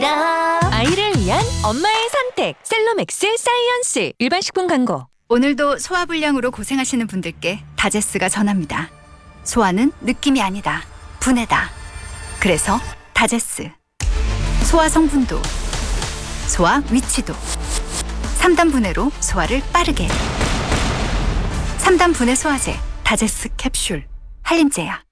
아이를 위한 엄마의 선택 셀로맥스 사이언스. 일반 식품 광고. 오늘도 소화불량으로 고생하시는 분들께 다제스가 전합니다. 소화는 느낌이 아니다. 분해다. 그래서 다제스. 소화 성분도, 소화 위치도, 3단 분해로 소화를 빠르게. 3단 분해 소화제 다제스 캡슐 한림제약.